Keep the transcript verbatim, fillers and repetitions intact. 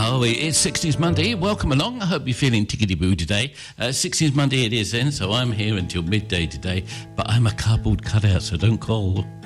Oh, it's sixties Monday. Welcome along. I hope you're feeling tickety-boo today. Uh, sixties Monday it is then, so I'm here until midday today, but I'm a cardboard cutout, so don't call.